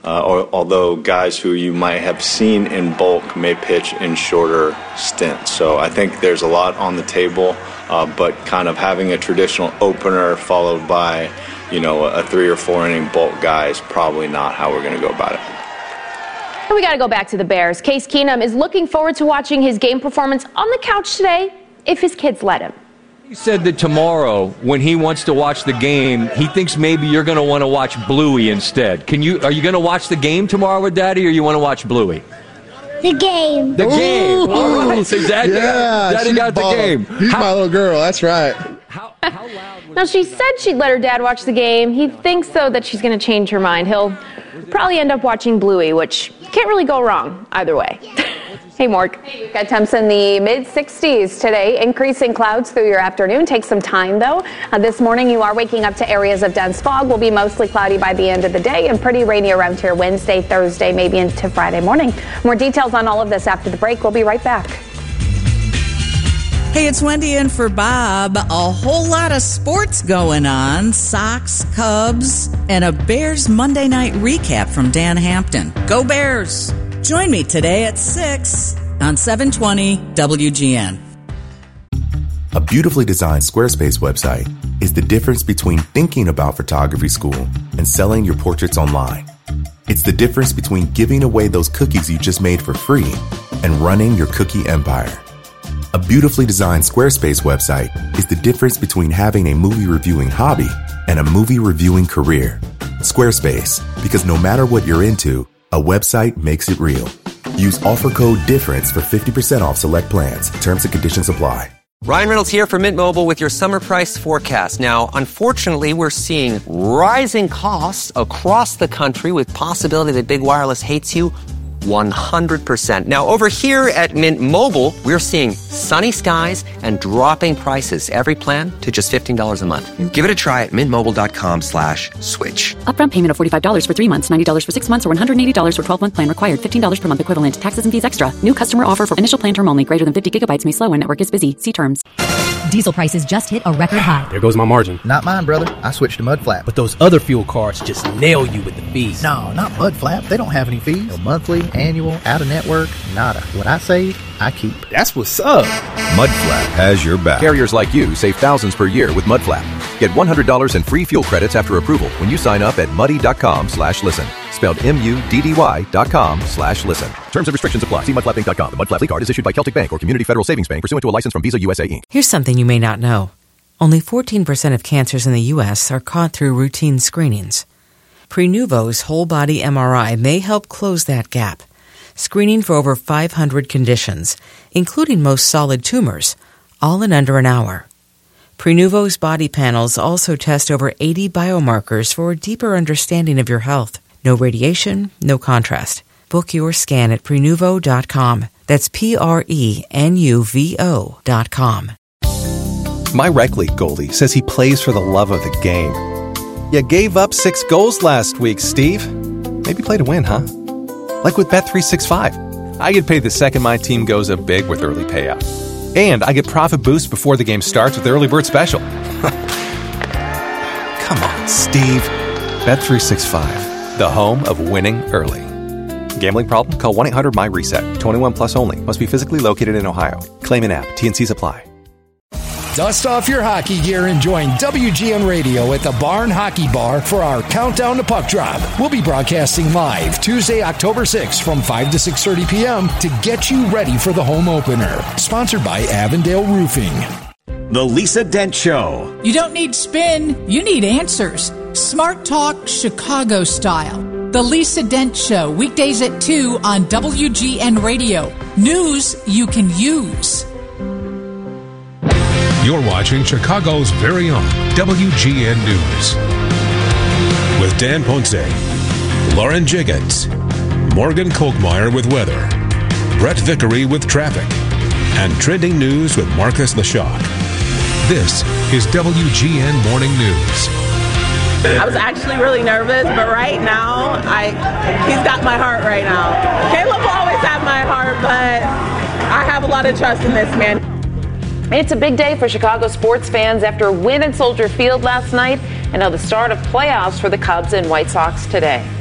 although guys who you might have seen in bulk may pitch in shorter stints. So I think there's a lot on the table, but kind of having a traditional opener followed by, a 3 or 4 inning bulk guy is probably not how we're going to go about it. And we got to go back to the Bears. Case Keenum is looking forward to watching his game performance on the couch today, if his kids let him. He said that tomorrow, when he wants to watch the game, he thinks maybe you're going to want to watch Bluey instead. Are you going to watch the game tomorrow with Daddy, or you want to watch Bluey? The game. The game. All right. So Daddy got the game. He's my little girl. That's right. How loud was Now, she said she'd let her dad watch the game. He thinks, though, that she's going to change her mind. He'll probably end up watching Bluey, which can't really go wrong either way. Hey, Morg. We've got temps in the mid-60s today. Increasing clouds through your afternoon. Takes some time, though. This morning, you are waking up to areas of dense fog. Will be mostly cloudy by the end of the day and pretty rainy around here Wednesday, Thursday, maybe into Friday morning. More details on all of this after the break. We'll be right back. Hey, it's Wendy in for Bob. A whole lot of sports going on. Sox, Cubs, and a Bears Monday night recap from Dan Hampton. Go Bears! Join me today at 6 on 720 WGN. A beautifully designed Squarespace website is the difference between thinking about photography school and selling your portraits online. It's the difference between giving away those cookies you just made for free and running your cookie empire. A beautifully designed Squarespace website is the difference between having a movie reviewing hobby and a movie reviewing career. Squarespace, because no matter what you're into, a website makes it real. Use offer code DIFFERENCE for 50% off select plans. Terms and conditions apply. Ryan Reynolds here for Mint Mobile with your summer price forecast. Now, unfortunately, we're seeing rising costs across the country with possibility that big wireless hates you 100%. Now, over here at Mint Mobile, we're seeing sunny skies and dropping prices. Every plan to just $15 a month. Give it a try at mintmobile.com/switch. Upfront payment of $45 for 3 months, $90 for 6 months, or $180 for 12-month plan required. $15 per month equivalent. Taxes and fees extra. New customer offer for initial plan term only. Greater than 50 gigabytes may slow when network is busy. See terms. Diesel prices just hit a record high. There goes my margin. Not mine, brother. I switched to Mudflap. But those other fuel cards just nail you with the fees. No, not Mudflap. They don't have any fees. No monthly, annual, out-of-network, nada. What I save, I keep. That's what's up. Mudflap has your back. Carriers like you save thousands per year with Mudflap. Get $100 in free fuel credits after approval when you sign up at muddy.com/listen. Spelled MUDDY.com/listen. Terms and restrictions apply. See mudflappinc.com. The Mudflap card is issued by Celtic Bank or Community Federal Savings Bank pursuant to a license from Visa USA Inc. Here's something you may not know. Only 14% of cancers in the U.S. are caught through routine screenings. Prenuvo's whole-body MRI may help close that gap, screening for over 500 conditions, including most solid tumors, all in under an hour. Prenuvo's body panels also test over 80 biomarkers for a deeper understanding of your health. No radiation, no contrast. Book your scan at Prenuvo.com. That's Prenuvo.com. My rec league goalie says he plays for the love of the game. You gave up 6 goals last week, Steve. Maybe play to win, huh? Like with Bet365. I get paid the second my team goes up big with early payout. And I get profit boost before the game starts with Early Bird Special. Come on, Steve. Bet365, the home of winning early. Gambling problem? Call 1-800-MY-RESET. 21 plus only. Must be physically located in Ohio. Claim an app. T&Cs apply. Dust off your hockey gear and join WGN Radio at the Barn Hockey Bar for our Countdown to Puck Drop. We'll be broadcasting live Tuesday, October 6th from 5 to 6:30 p.m. to get you ready for the home opener. Sponsored by Avondale Roofing. The Lisa Dent Show. You don't need spin, you need answers. Smart Talk Chicago style. The Lisa Dent Show, weekdays at 2 on WGN Radio. News you can use. You're watching Chicago's very own WGN News. With Dan Ponce, Lauren Jiggins, Morgan Kolkmeyer with weather, Brett Vickery with traffic, and trending news with Marcus Leshock. This is WGN Morning News. I was actually really nervous, but right now, he's got my heart right now. Caleb will always have my heart, but I have a lot of trust in this man. It's a big day for Chicago sports fans after a win at Soldier Field last night and now the start of playoffs for the Cubs and White Sox today.